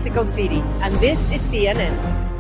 Mexico City. And this is CNN.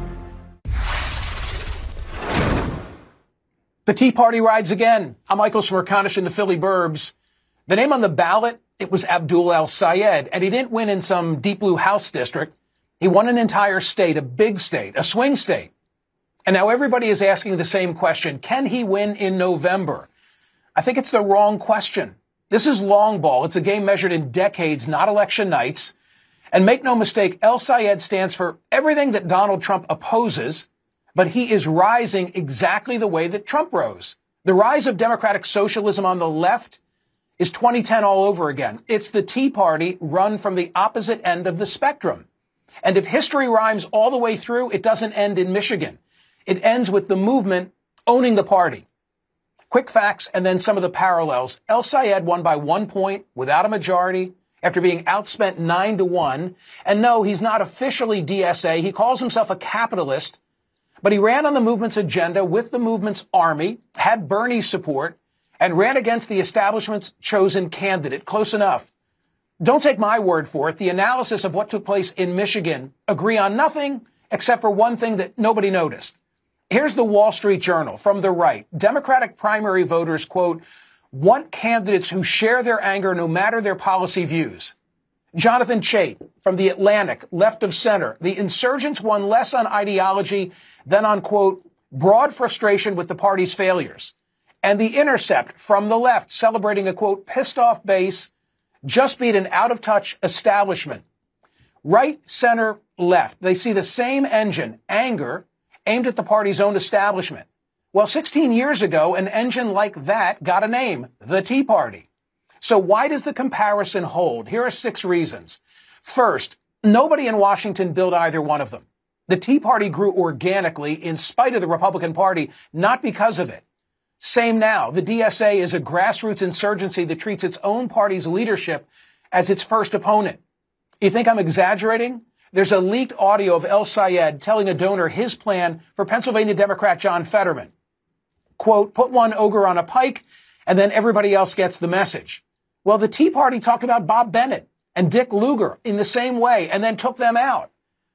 The Tea Party rides again. I'm Michael Smerconish in the Philly burbs. The name on the ballot, it was Abdul El-Sayed, and he didn't win in some deep blue House district. He won an entire state, a big state, a swing state. And now everybody is asking the same question. Can he win in November? I think it's the wrong question. This is long ball. It's a game measured in decades, not election nights. And make no mistake, El-Sayed stands for everything that Donald Trump opposes, but he is rising exactly the way that Trump rose. The rise of democratic socialism on the left is 2010 all over again. It's the Tea Party run from the opposite end of the spectrum. And if history rhymes all the way through, it doesn't end in Michigan. It ends with the movement owning the party. Quick facts and then some of the parallels. El-Sayed won by 1 point without a majority after being outspent 9-1. And no, he's not officially DSA. He calls himself a capitalist. But he ran on the movement's agenda with the movement's army, had Bernie's support, and ran against the establishment's chosen candidate. Close enough. Don't take my word for it. The analysis of what took place in Michigan agree on nothing except for one thing that nobody noticed. Here's the Wall Street Journal from the right. Democratic primary voters, quote, want candidates who share their anger no matter their policy views. Jonathan Chait from The Atlantic, left of center. The insurgents won less on ideology than on, quote, broad frustration with the party's failures. And The Intercept from the left, celebrating a, quote, pissed off base, just beat an out-of-touch establishment. Right, center, left. They see the same engine, anger, aimed at the party's own establishment. Well, 16 years ago, an engine like that got a name, the Tea Party. So why does the comparison hold? Here are 6 reasons. First, nobody in Washington built either one of them. The Tea Party grew organically in spite of the Republican Party, not because of it. Same now. The DSA is a grassroots insurgency that treats its own party's leadership as its first opponent. You think I'm exaggerating? There's a leaked audio of El-Sayed telling a donor his plan for Pennsylvania Democrat John Fetterman. Quote, put one ogre on a pike, and then everybody else gets the message. Well, the Tea Party talked about Bob Bennett and Dick Lugar in the same way and then took them out.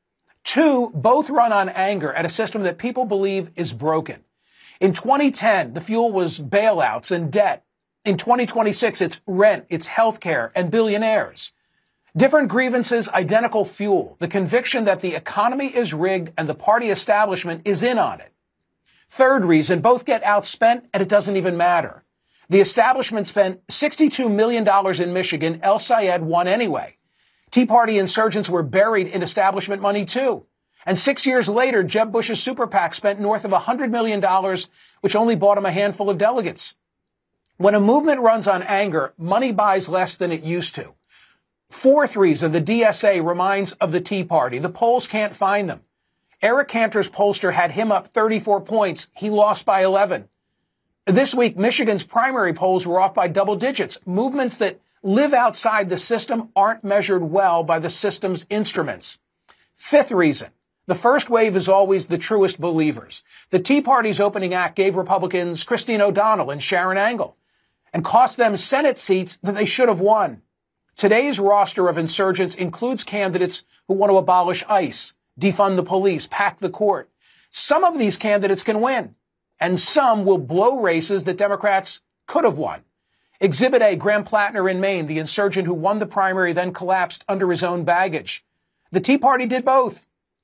2, both run on anger at a system that people believe is broken. In 2010, the fuel was bailouts and debt. In 2026, it's rent, it's healthcare, and billionaires. Different grievances, identical fuel. The conviction that the economy is rigged and the party establishment is in on it. 3rd reason, both get outspent and it doesn't even matter. The establishment spent $62 million in Michigan. El-Sayed won anyway. Tea Party insurgents were buried in establishment money too. And 6 years later, Jeb Bush's super PAC spent north of $100 million, which only bought him a handful of delegates. When a movement runs on anger, money buys less than it used to. 4th reason, the DSA reminds of the Tea Party. The polls can't find them. Eric Cantor's pollster had him up 34 points. He lost by 11. This week, Michigan's primary polls were off by double digits. Movements that live outside the system aren't measured well by the system's instruments. 5th reason, the first wave is always the truest believers. The Tea Party's opening act gave Republicans Christine O'Donnell and Sharon Angle and cost them Senate seats that they should have won. Today's roster of insurgents includes candidates who want to abolish ICE, defund the police, pack the court. Some of these candidates can win, and some will blow races that Democrats could have won. Exhibit A, Graham Plattner in Maine, the insurgent who won the primary then collapsed under his own baggage. The Tea Party did both.